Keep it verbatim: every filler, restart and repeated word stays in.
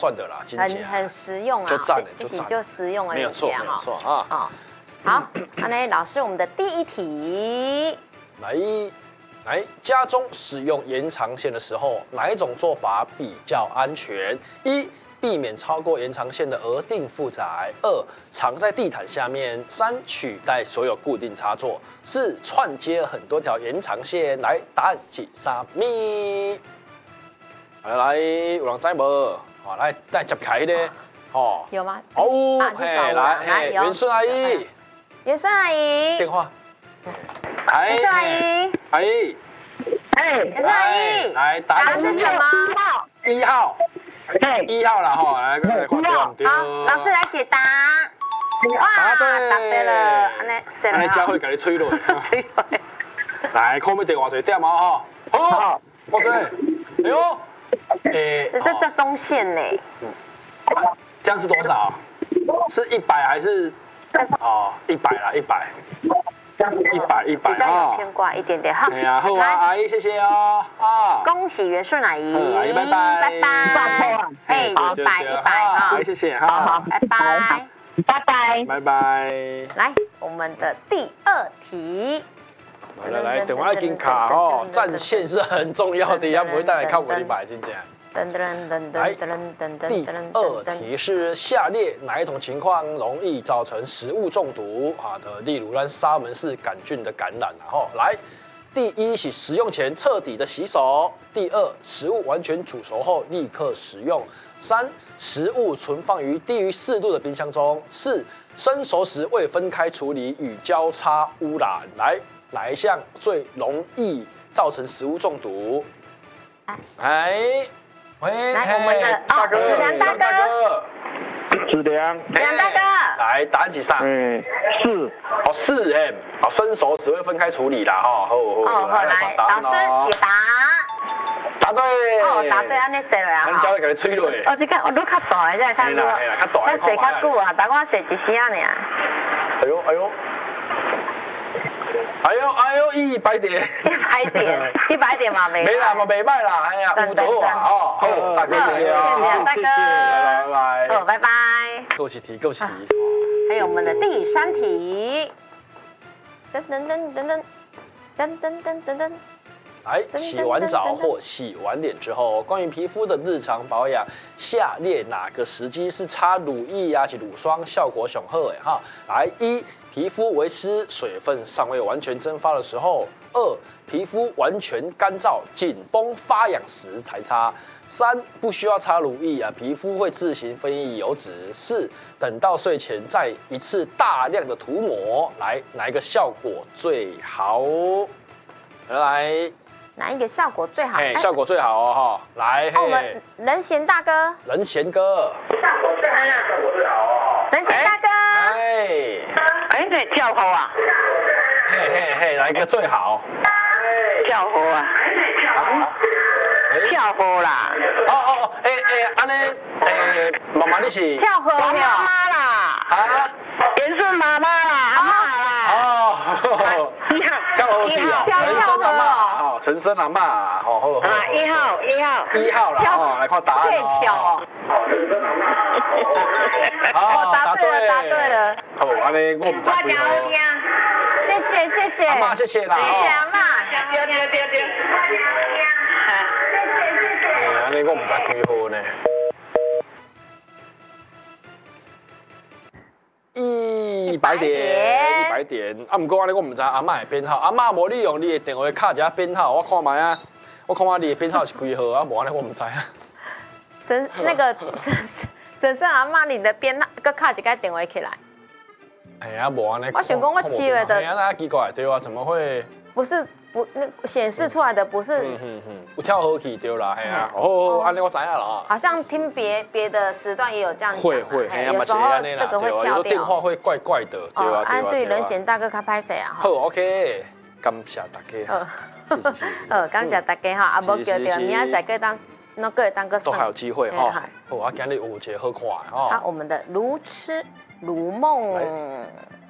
算的啦， 很很实用啊， 就赞了， 就就实用而已， 没有错，没有错啊。 哦，好，那呢，老师，我们的第一题， 来来，家中使用延长线的时候，哪一种做法比较安全？一、避免超过延长线的额定负载；二、藏在地毯下面；三、取代所有固定插座；四、串接很多条延长线。来，答案是啥咪？来来，有人知无？好，来再接开咧，哦， 有吗？ 哦， 啊， 嘿，来，嘿，元顺阿姨， 元顺阿姨， 电话， 元顺阿姨， 阿姨， 哎， 元顺阿姨， 来，答案是什么？ 一号。一号了哈，来，来，快点， 好，老师来解答。哇，答对了，安尼， 安尼才会给你吹落。吹落。来，看要电话侪点啊哈。好，我这，哎呦，诶， 这这中线呢？ 这样是多少？是一百还是？哦，一百啦，一百。一百一百比较有偏挂一点点哈。 哎呀，好啊，阿姨，谢谢哦。啊， 恭喜元顺阿姨， 阿姨拜拜， 拜拜。哎，一百一百哈， 谢谢哈， 拜拜， 拜拜， 拜拜。 来，我们的第二题。 来来，等我一根卡哦，战线是很重要的，要不会带来看我一百斤钱。来，第二题是下列哪一种情况容易造成食物中毒啊的？例如，咱沙门氏杆菌的感染，然后来，第一是食用前彻底的洗手；第二，食物完全煮熟后立刻食用；三，食物存放于低于四度的冰箱中；四，生熟时未分开处理与交叉污染。来，哪一项最容易造成食物中毒？来。喂， 来，我们的哦，子良大哥， 子良， 子良大哥， 来，答案几上？ 嗯，四， 哦，四 M， 好，生熟时会分开处理啦，哈，好，好， 哦，好，来，老师解答， 答对， 哦，答对，安尼写落啊， 你教你给你吹落， 哦，这个我愈较大的，才看到，我写较久啊，但我写一时啊尔。 哎呦，哎呦。哎呦哎呦，一百点， 一百点，一百点嘛，没没啦嘛，没卖啦，哎呀， 真的真哦，好，大哥谢谢啊， 谢谢大哥， 拜拜， 哦，拜拜。 够起题，够起题。 还有我们的第三题，噔噔噔噔噔噔噔噔噔噔。 来，洗完澡或洗完脸之后，关于皮肤的日常保养，下列哪个时机是擦乳液呀、是乳霜效果上好的哈？来，一，皮肤为湿，水分尚未完全蒸发的时候；二，皮肤完全干燥、紧绷发痒时才擦；三，不需要擦乳液啊，皮肤会自行分泌油脂；四，等到睡前再一次大量的涂抹。来，哪一个效果最好？来。 哪一个效果最好？ 哎，效果最好哦哈！来， 我们仁贤大哥， 仁贤哥， 效果最好，效果最好哦。 仁贤大哥， 哎， 哎，对，叫好啊， 嘿嘿嘿，哪一个最好？ 叫好啊，跳好啦！ 哦哦哦，哎哎，安尼，哎，妈妈你是跳河妈妈啦， 啊？ 元顺妈妈啦，阿妈啦。 哦， 一号， 跳河去啊，陈生阿妈，哦，陈生阿妈，好好好。 啊，一号，一号， 一号啦，哦，来看答案可以跳哦。答对了，答对了。 好，安尼我唔知几号。 谢谢谢谢。 阿妈谢谢啦。 谢谢阿妈。 对对对对。 哎，安尼我唔知几号呢。一百点，一百点。啊，不过安尼我唔知阿嬷的编号，阿嬷无你用你的电话卡一下编号，我看卖啊，我看下你的编号是几号啊？无安尼我唔知啊。 真那个真是真是阿嬷，你的编号个卡一个电话起来。 哎呀，无安尼。 我想讲我七月的。 哎呀，那奇怪对啊，怎么会？ 不是不那显示出来的不是。 嗯嗯嗯，有跳好去对啦，哎呀，哦，安尼我知影啦。 好像听别别的时段也有这样讲。 会会，哎呀， 有时候这个会跳掉。 有电话会怪怪的，对吧？ 啊，对，仁贤大哥较歹势啊。 好 ，OK，感谢大家。 呃，感谢大家哈，啊，无叫着明仔载个当那个当个都还有机会哈。好，我今日有一个好看的哈。 好，我们的如痴如梦。